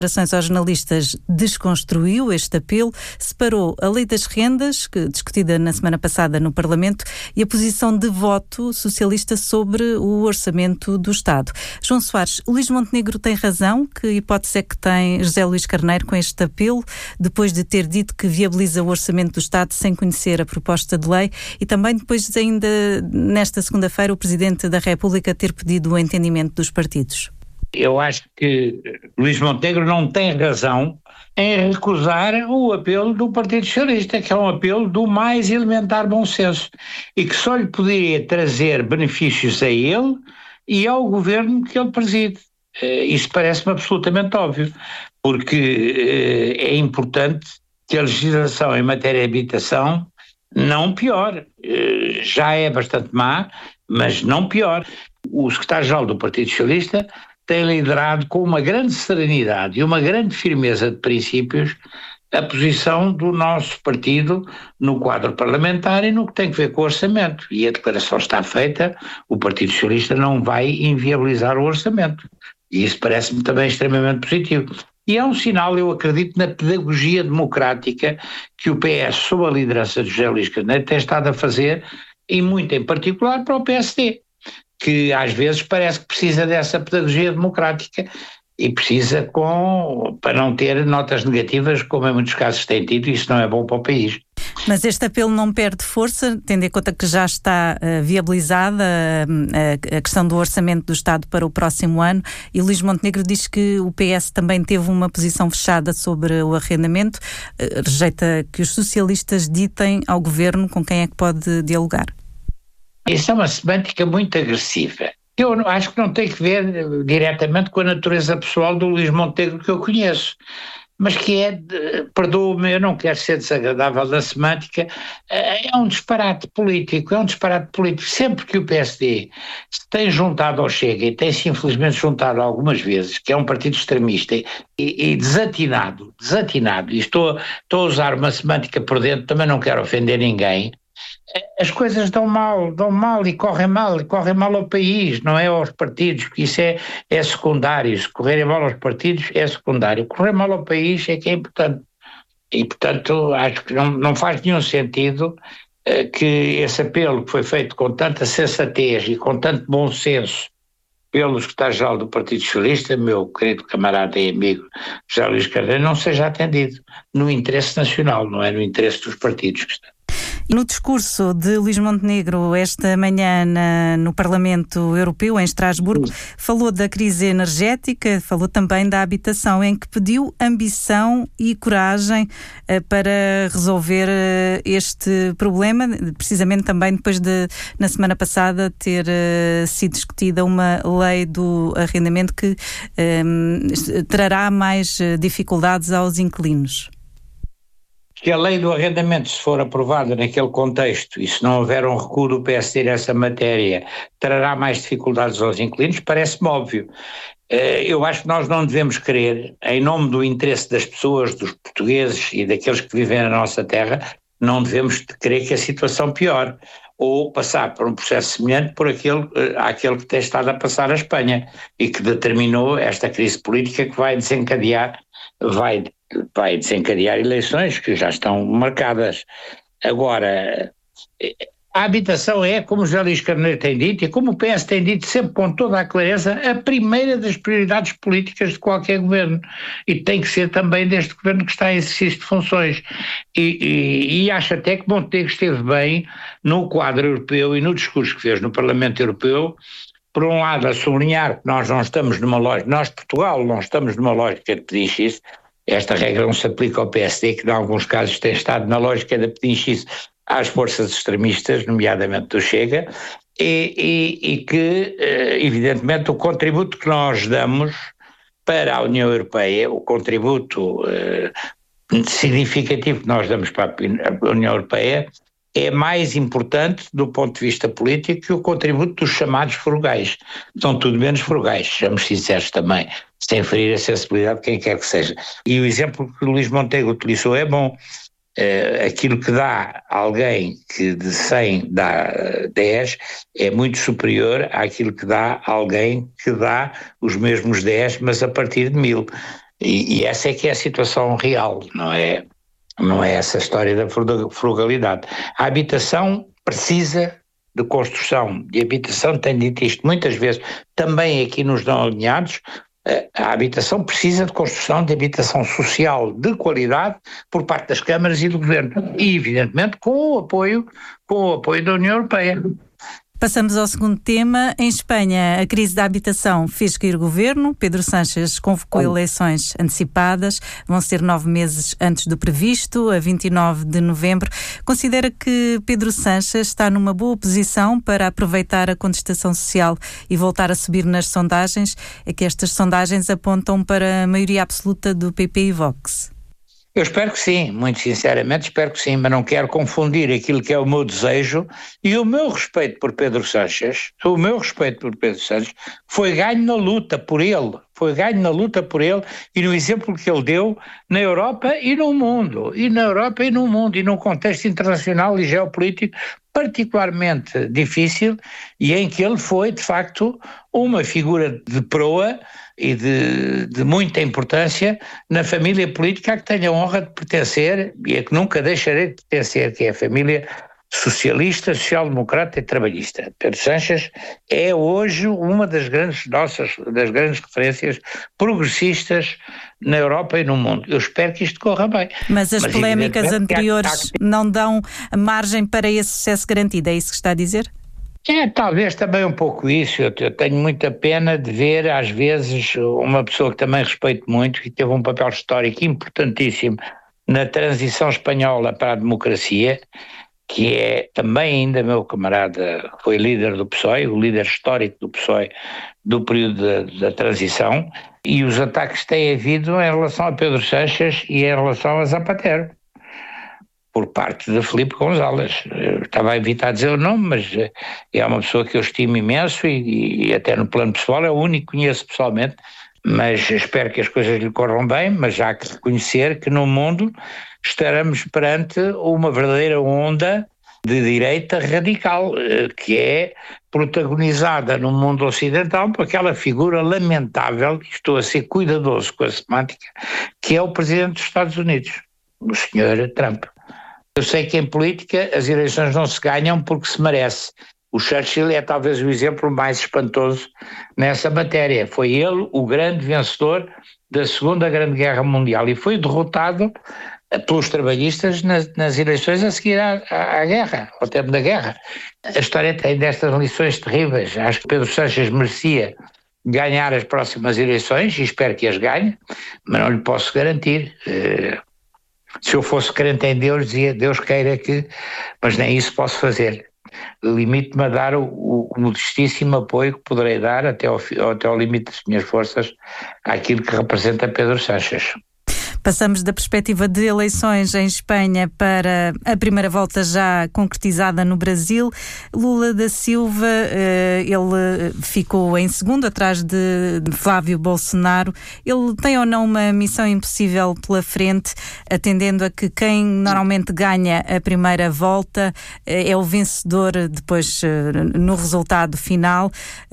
Declarações aos jornalistas desconstruiu este apelo, separou a lei das rendas, discutida na semana passada no Parlamento, e a posição de voto socialista sobre o orçamento do Estado. João Soares, Luís Montenegro tem razão? Que hipótese é que tem José Luís Carneiro com este apelo, depois de ter dito que viabiliza o orçamento do Estado sem conhecer a proposta de lei, e também depois ainda nesta segunda-feira o Presidente da República ter pedido o entendimento dos partidos? Eu acho que Luís Montenegro não tem razão em recusar o apelo do Partido Socialista, que é um apelo do mais elementar bom senso e que só lhe poderia trazer benefícios a ele e ao governo que ele preside. Isso parece-me absolutamente óbvio, porque é importante que a legislação em matéria de habitação não piore. Já é bastante má, mas não piore. O secretário-geral do Partido Socialista tem liderado com uma grande serenidade e uma grande firmeza de princípios a posição do nosso partido no quadro parlamentar e no que tem a ver com o orçamento. E a declaração está feita, o Partido Socialista não vai inviabilizar o orçamento. E isso parece-me também extremamente positivo. E é um sinal, eu acredito, na pedagogia democrática que o PS, sob a liderança de José Luís Carneiro, tem estado a fazer, e muito em particular para o PSD. Que às vezes parece que precisa dessa pedagogia democrática e precisa para não ter notas negativas, como em muitos casos tem tido, e isso não é bom para o país. Mas este apelo não perde força, tendo em conta que já está viabilizada a questão do orçamento do Estado para o próximo ano, e Luís Montenegro diz que o PS também teve uma posição fechada sobre o arrendamento, rejeita que os socialistas ditem ao governo com quem é que pode dialogar. Isso é uma semântica muito agressiva. Eu acho que não tem que ver diretamente com a natureza pessoal do Luís Montenegro que eu conheço, mas que perdoa-me, eu não quero ser desagradável na semântica, é um disparate político, Sempre que o PSD se tem juntado ao Chega, e tem-se infelizmente juntado algumas vezes, que é um partido extremista e desatinado, e estou a usar uma semântica por dentro, também não quero ofender ninguém, as coisas dão mal e correm mal ao país, não é aos partidos, porque isso é secundário. Se correrem mal aos partidos é secundário, correr mal ao país é que é importante, e portanto acho que não faz nenhum sentido que esse apelo que foi feito com tanta sensatez e com tanto bom senso pelo secretário-geral do Partido Socialista, meu querido camarada e amigo José Luís Carneiro, não seja atendido no interesse nacional, não é no interesse dos partidos que estão. No discurso de Luís Montenegro esta manhã no Parlamento Europeu, em Estrasburgo, falou da crise energética, falou também da habitação, em que pediu ambição e coragem para resolver este problema, precisamente também depois de, na semana passada, ter sido discutida uma lei do arrendamento que trará mais dificuldades aos inquilinos. Que a lei do arrendamento, se for aprovada naquele contexto e se não houver um recuo do PSD nessa matéria, trará mais dificuldades aos inquilinos, parece-me óbvio. Eu acho que nós não devemos querer, em nome do interesse das pessoas, dos portugueses e daqueles que vivem na nossa terra, não devemos querer que a situação piore ou passar por um processo semelhante àquele que tem estado a passar a Espanha e que determinou esta crise política que vai desencadear eleições que já estão marcadas. Agora, a habitação é, como o José Luís Carneiro tem dito, e como o PS tem dito sempre com toda a clareza, a primeira das prioridades políticas de qualquer governo, e tem que ser também deste governo que está em exercício de funções. E acho até que Montenegro esteve bem no quadro europeu e no discurso que fez no Parlamento Europeu, por um lado a sublinhar que nós não estamos numa lógica, nós Portugal não estamos numa lógica de pedinchice. Esta regra não se aplica ao PSD, que em alguns casos tem estado na lógica da pedinchice às forças extremistas, nomeadamente do Chega, e que, evidentemente, o contributo que nós damos para a União Europeia, o contributo significativo que nós damos para a União Europeia, é mais importante do ponto de vista político que o contributo dos chamados frugais. São tudo menos frugais, sejamos sinceros também, sem ferir a sensibilidade de quem quer que seja. E o exemplo que o Luís Montenegro utilizou é bom. Aquilo que dá alguém que de 100 dá 10 é muito superior àquilo que dá alguém que dá os mesmos 10, mas a partir de 1000. E essa é que é a situação real, não é essa história da frugalidade. A habitação precisa de construção, e a habitação, tenho dito isto muitas vezes, também aqui nos não alinhados, a habitação precisa de construção de habitação social de qualidade por parte das câmaras e do governo, e evidentemente com o apoio da União Europeia. Passamos ao segundo tema. Em Espanha, a crise da habitação fez cair o governo. Pedro Sánchez convocou eleições antecipadas. Vão ser 9 meses antes do previsto, a 29 de novembro. Considera que Pedro Sánchez está numa boa posição para aproveitar a contestação social e voltar a subir nas sondagens? É que estas sondagens apontam para a maioria absoluta do PP e Vox. Eu espero que sim, muito sinceramente espero que sim, mas não quero confundir aquilo que é o meu desejo e o meu respeito por Pedro Sánchez. O meu respeito por Pedro Sánchez foi ganho na luta por ele, e no exemplo que ele deu na Europa e no mundo, e num contexto internacional e geopolítico particularmente difícil, e em que ele foi, de facto, uma figura de proa e de muita importância na família política a que tenho a honra de pertencer e a que nunca deixarei de pertencer, que é a família socialista, social-democrata e trabalhista. Pedro Sánchez é hoje uma das grandes referências progressistas na Europa e no mundo. Eu espero que isto corra bem. Mas as polémicas anteriores não dão margem para esse sucesso garantido, é isso que está a dizer? Talvez também um pouco isso. Eu tenho muita pena de ver, às vezes, uma pessoa que também respeito muito, que teve um papel histórico importantíssimo na transição espanhola para a democracia, que é também ainda meu camarada, foi líder do PSOE, o líder histórico do PSOE do período da transição, e os ataques que têm havido em relação a Pedro Sánchez e em relação a Zapatero, por parte de Filipe González. Eu estava a evitar dizer o nome, mas é uma pessoa que eu estimo imenso e até no plano pessoal é o único que conheço pessoalmente, mas espero que as coisas lhe corram bem, mas já há que reconhecer que no mundo estaremos perante uma verdadeira onda de direita radical, que é protagonizada no mundo ocidental por aquela figura lamentável, e estou a ser cuidadoso com a semântica, que é o presidente dos Estados Unidos, o Sr. Trump. Eu sei que em política as eleições não se ganham porque se merece. O Churchill é talvez o exemplo mais espantoso nessa matéria. Foi ele o grande vencedor da Segunda Grande Guerra Mundial e foi derrotado pelos trabalhistas nas eleições a seguir à guerra, ao tempo da guerra. A história tem destas lições terríveis. Acho que Pedro Sánchez merecia ganhar as próximas eleições e espero que as ganhe, mas não lhe posso garantir. Se eu fosse crente em Deus, dizia Deus queira que, mas nem isso posso fazer. Limito-me a dar o modestíssimo apoio que poderei dar até ao limite das minhas forças àquilo que representa Pedro Sánchez. Passamos da perspectiva de eleições em Espanha para a primeira volta já concretizada no Brasil. Lula da Silva, ele ficou em segundo, atrás de Flávio Bolsonaro. Ele tem ou não uma missão impossível pela frente, atendendo a que quem normalmente ganha a primeira volta é o vencedor depois no resultado final,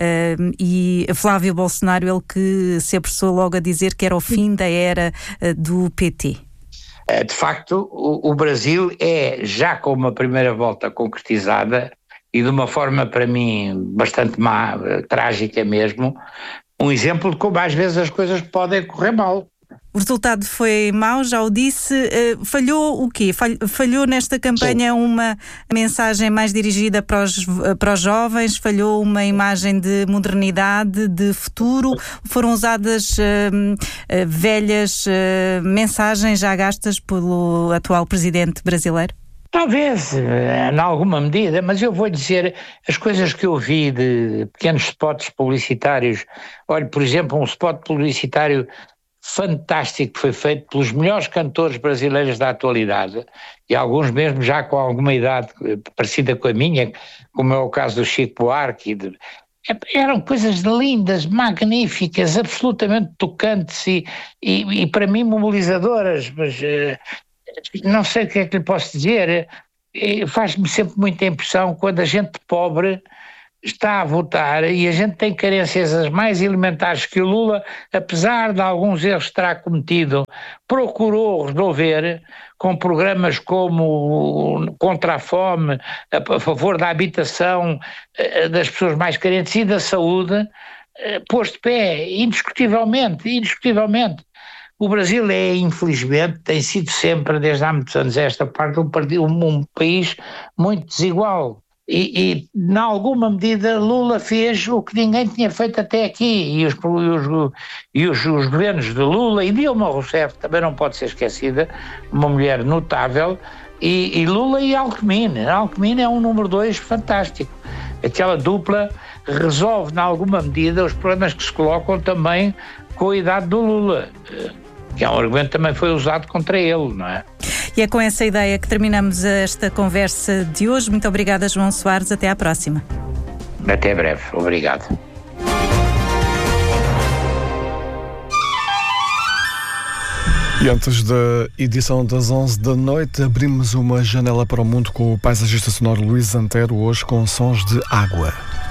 e Flávio Bolsonaro, ele que se apressou logo a dizer que era o fim da era do PT. De facto, o Brasil é, já com uma primeira volta concretizada, e de uma forma para mim bastante má, trágica mesmo, um exemplo de como às vezes as coisas podem correr mal. O resultado foi mau, já o disse. Falhou o quê? Falhou nesta campanha uma mensagem mais dirigida para os jovens? Falhou uma imagem de modernidade, de futuro? Foram usadas velhas mensagens já gastas pelo atual presidente brasileiro? Talvez, em alguma medida, mas eu vou dizer as coisas que eu vi de pequenos spots publicitários. Olha, por exemplo, um spot publicitário fantástico que foi feito pelos melhores cantores brasileiros da atualidade, e alguns mesmo já com alguma idade parecida com a minha, como é o caso do Chico Buarque. Eram coisas lindas, magníficas, absolutamente tocantes e para mim mobilizadoras, mas não sei o que é que lhe posso dizer. Faz-me sempre muita impressão quando a gente pobre está a votar, e a gente tem carências as mais elementares que o Lula, apesar de alguns erros que terá cometido, procurou resolver com programas como contra a fome, a favor da habitação das pessoas mais carentes e da saúde, pôs de pé, indiscutivelmente. O Brasil infelizmente, tem sido sempre, desde há muitos anos, esta parte um país muito desigual. E, em alguma medida, Lula fez o que ninguém tinha feito até aqui, e os governos de Lula e Dilma Rousseff também não pode ser esquecida, uma mulher notável, e Lula e Alckmin. Alckmin é um número 2 fantástico. Aquela dupla resolve, em alguma medida, os problemas que se colocam também com a idade do Lula, que é um argumento que também foi usado contra ele, não é? E é com essa ideia que terminamos esta conversa de hoje. Muito obrigada, João Soares. Até à próxima. Até breve. Obrigado. E antes da edição das 11 da noite, abrimos uma janela para o mundo com o paisagista sonoro Luís Antero, hoje com sons de água.